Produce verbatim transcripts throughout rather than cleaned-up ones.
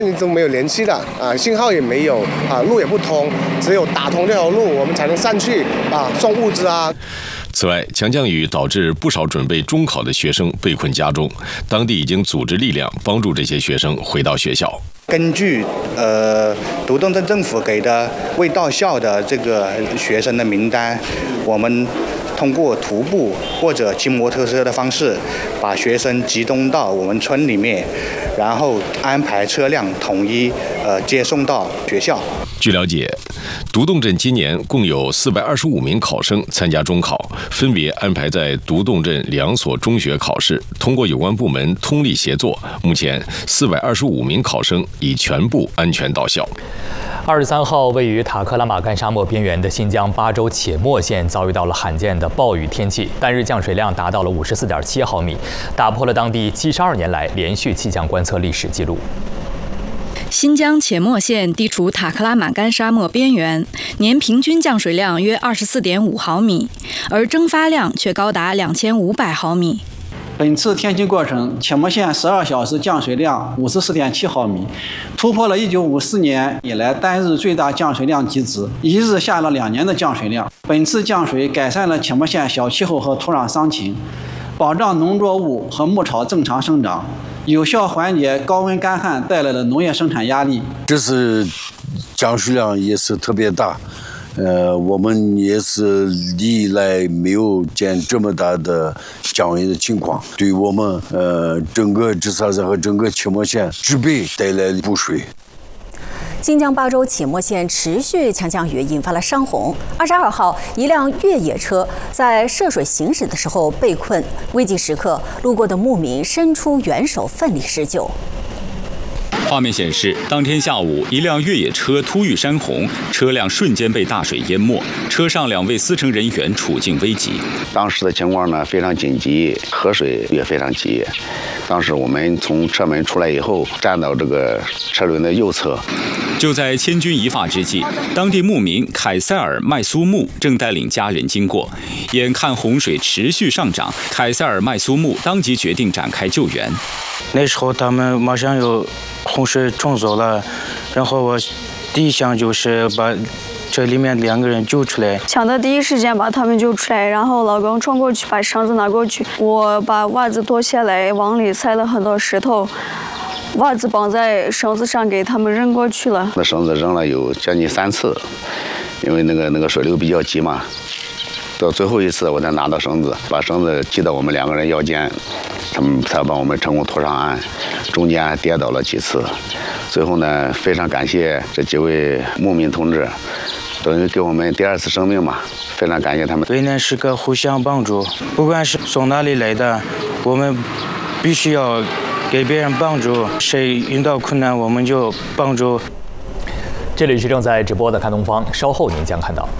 都没有联系的啊，信号也没有啊，路也不通，只有打通这条路，我们才能上去啊送物资啊。 此外，强降雨导致不少准备中考的学生被困家中，当地已经组织力量帮助这些学生回到学校。 根据呃独栋镇政府给的未到校的这个学生的名单，我们通过徒步或者骑摩托车的方式，把学生集中到我们村里面，然后安排车辆统一呃接送到学校。 据了解，独栋镇今年共有四百二十五名考生参加中考，分别安排在独栋镇两所中学考试。通过有关部门通力协作，目前四百二十五名考生已全部安全到校。 二十三号，位于塔克拉玛干沙漠边缘的新疆巴州且末县遭遇到了罕见的暴雨天气，单日降水量达到了五十四点七毫米，打破了当地七十二年来连续气象观测历史记录。 新疆且末县地处塔克拉玛干沙漠边缘，年平均降水量约二十四点五毫米，而蒸发量却高达两千五百毫米。 本次天气过程，且末县十二小时降水量五十四点七毫米，突破了一九五四年以来单日最大降水量极值，一日下了两年的降水量。本次降水改善了且末县小气候和土壤伤情，保障农作物和牧草正常生长，有效缓解高温干旱带来的农业生产压力。 这次降水量也是特别大，呃，我们也是历来没有见这么大的降雨的情况，对我们呃整个直辖市和整个且末县植被带来补水。 新疆巴州且末县持续强降雨引发了山洪。二十二号，一辆越野车在涉水行驶的时候被困，危急时刻，路过的牧民伸出援手，奋力施救。 画面显示，当天下午，一辆越野车突遇山洪，车辆瞬间被大水淹没，车上两位司乘人员处境危急。 当时的情况呢非常紧急，河水也非常急。当时我们从车门出来以后，站到这个车轮的右侧。 就在千钧一发之际，当地牧民凯塞尔麦苏木正带领家人经过，眼看洪水持续上涨，凯塞尔麦苏木当即决定展开救援。 那时候他们马上有洪水冲走了，然后我第一项就是把这里面两个人救出来， 抢的第一时间把他们救出来，然后老公冲过去把绳子拿过去，我把袜子脱下来，往里塞了很多石头，袜子绑在绳子上给他们扔过去了。 那绳子扔了有将近三次，因为那个那个水流比较急嘛。到最后一次，我才拿到绳子，把绳子系到我们两个人腰间，他们才把我们成功拖上岸。中间还跌倒了几次，最后呢，非常感谢这几位牧民同志，等于给我们第二次生命嘛，非常感谢他们。 危难时刻互相帮助，不管是从哪里来的，我们必须要给别人帮助，谁遇到困难我们就帮助。 这里是正在直播的看东方，稍后您将看到。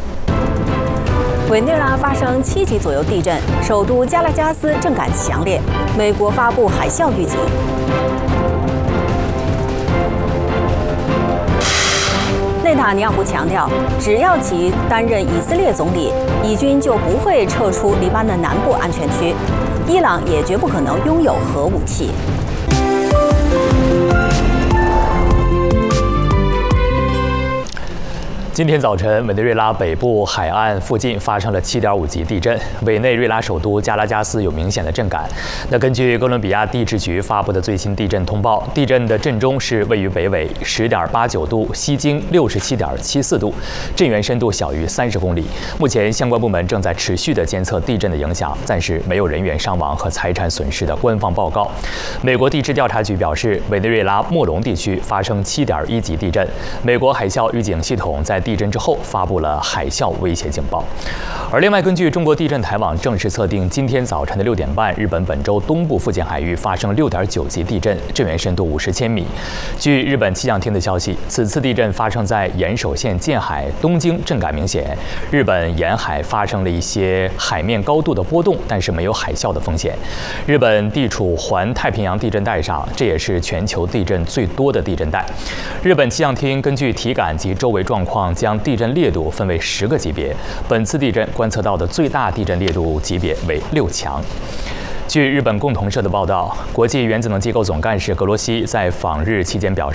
委内瑞拉发生七级左右地震，首都加拉加斯震感强烈，美国发布海啸预警。内塔尼亚胡强调，只要其担任以色列总理，以军就不会撤出黎巴嫩南部安全区，伊朗也绝不可能拥有核武器。 今天早晨，委内瑞拉北部海岸附近发生了七点五级地震，委内瑞拉首都加拉加斯有明显的震感。那根据哥伦比亚地质局发布的最新地震通报，地震的震中是位于北纬十点八九度，西经六十七点七四度，震源深度小于三十公里。目前相关部门正在持续的监测地震的影响，暂时没有人员伤亡和财产损失的官方报告。美国地质调查局表示，委内瑞拉莫隆地区发生七点一级地震，美国海啸预警系统在地震之后发布了海啸威胁警报。而另外，根据中国地震台网正式测定，今天早晨的六点半，日本本州东部附近海域发生六点九级地震，震源深度五十千米。据日本气象厅的消息，此次地震发生在岩手县近海，东京震感明显。日本沿海发生了一些海面高度的波动，但是没有海啸的风险。日本地处环太平洋地震带上，这也是全球地震最多的地震带。日本气象厅根据体感及周围状况，将地震烈度分为十个级别，本次地震观测到的最大地震烈度级别为六强。据日本共同社的报道，国际原子能机构总干事格罗西在访日期间表示，